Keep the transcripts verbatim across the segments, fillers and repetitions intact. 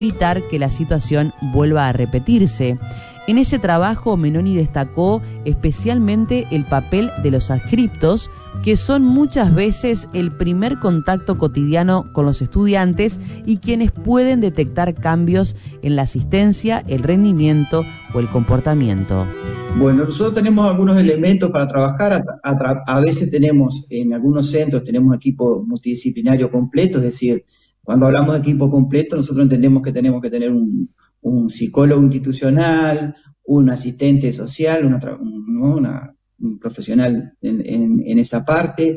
evitar que la situación vuelva a repetirse. En ese trabajo, Menoni destacó especialmente el papel de los adscriptos, que son muchas veces el primer contacto cotidiano con los estudiantes y quienes pueden detectar cambios en la asistencia, el rendimiento o el comportamiento. Bueno, nosotros tenemos algunos elementos para trabajar. A, a, a veces tenemos, en algunos centros, tenemos equipo multidisciplinario completo, es decir, cuando hablamos de equipo completo, nosotros entendemos que tenemos que tener un, un psicólogo institucional, un asistente social, una, ¿no? una, un profesional en, en, en esa parte,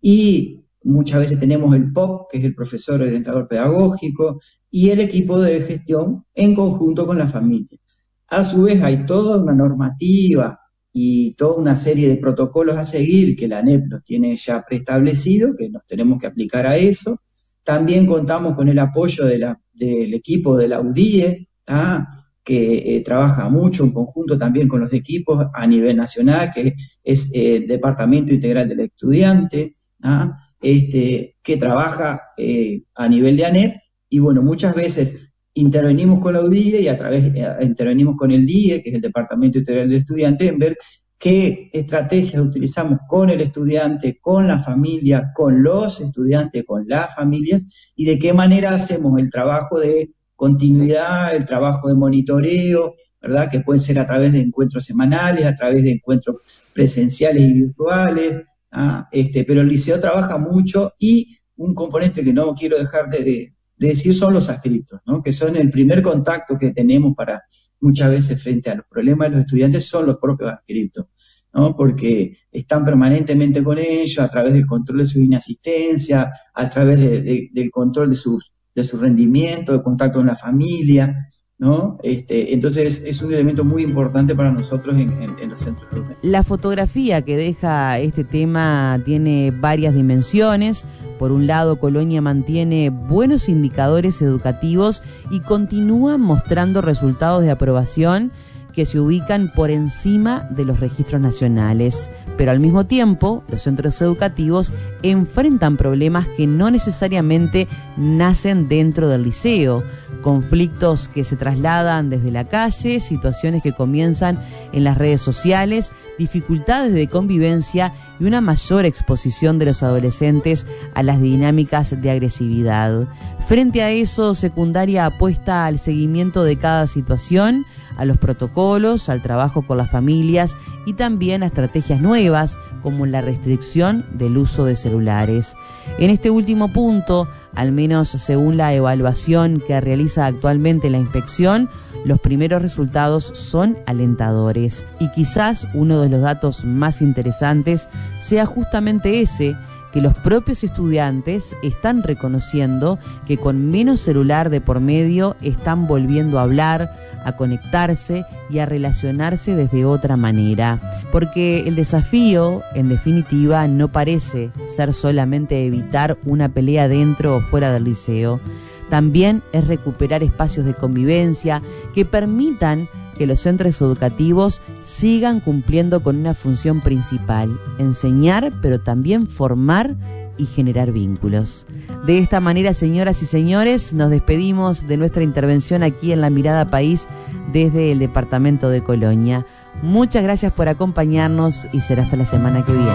y muchas veces tenemos el P O P, que es el profesor orientador pedagógico, y el equipo de gestión en conjunto con la familia. A su vez hay toda una normativa y toda una serie de protocolos a seguir que la A N E P los tiene ya preestablecido, que nos tenemos que aplicar a eso. También contamos con el apoyo de la, del equipo de la U D I E, ¿ah? que eh, trabaja mucho en conjunto también con los equipos a nivel nacional, que es eh, el Departamento Integral del Estudiante, ¿ah? este, que trabaja eh, a nivel de A N E P, y bueno, muchas veces intervenimos con la U D I E y a través eh, intervenimos con el D I E, que es el Departamento Integral del Estudiante, en ver qué estrategias utilizamos con el estudiante, con la familia, con los estudiantes, con las familias, y de qué manera hacemos el trabajo de continuidad, el trabajo de monitoreo, ¿verdad? Que pueden ser a través de encuentros semanales, a través de encuentros presenciales y virtuales, ¿ah? este, pero el liceo trabaja mucho, y un componente que no quiero dejar de, de, de decir son los adscriptos, ¿no? Que son el primer contacto que tenemos para muchas veces frente a los problemas de los estudiantes, son los propios adscriptos, ¿no? Porque están permanentemente con ellos a través del control de su inasistencia, a través de, de, del control de sus de su rendimiento, de contacto con la familia, ¿no? Este, entonces es un elemento muy importante para nosotros en, en, en los centros educativos. La fotografía que deja este tema tiene varias dimensiones. Por un lado, Colonia mantiene buenos indicadores educativos y continúa mostrando resultados de aprobación que se ubican por encima de los registros nacionales. Pero al mismo tiempo, los centros educativos enfrentan problemas que no necesariamente nacen dentro del liceo, conflictos que se trasladan desde la calle, situaciones que comienzan en las redes sociales, dificultades de convivencia y una mayor exposición de los adolescentes a las dinámicas de agresividad. Frente a eso, secundaria apuesta al seguimiento de cada situación, a los protocolos, al trabajo con las familias y también a estrategias nuevas como la restricción del uso de celulares. En este último punto, al menos según la evaluación que realiza actualmente la inspección, los primeros resultados son alentadores. Y quizás uno de los datos más interesantes sea justamente ese, que los propios estudiantes están reconociendo que con menos celular de por medio están volviendo a hablar, a conectarse y a relacionarse desde otra manera. Porque el desafío, en definitiva, no parece ser solamente evitar una pelea dentro o fuera del liceo. También es recuperar espacios de convivencia que permitan que los centros educativos sigan cumpliendo con una función principal: enseñar, pero también formar y generar vínculos. De esta manera, señoras y señores, nos despedimos de nuestra intervención aquí en La Mirada País desde el departamento de Colonia. Muchas gracias por acompañarnos y será hasta la semana que viene.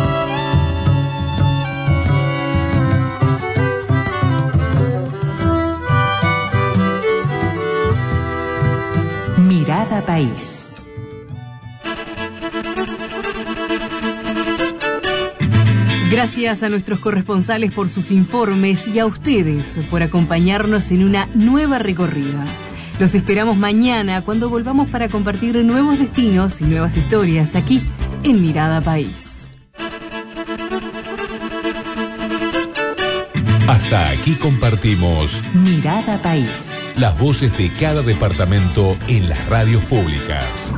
Mirada País. Gracias a nuestros corresponsales por sus informes y a ustedes por acompañarnos en una nueva recorrida. Los esperamos mañana cuando volvamos para compartir nuevos destinos y nuevas historias aquí en Mirada País. Hasta aquí compartimos Mirada País. Las voces de cada departamento en las radios públicas.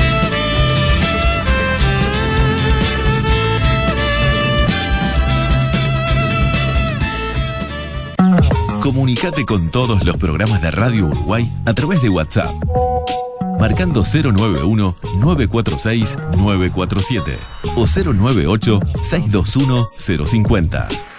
Comunicate con todos los programas de Radio Uruguay a través de WhatsApp, marcando cero nueve uno, nueve cuatro seis, nueve cuatro siete o cero nueve ocho, seis dos uno, cero cinco cero.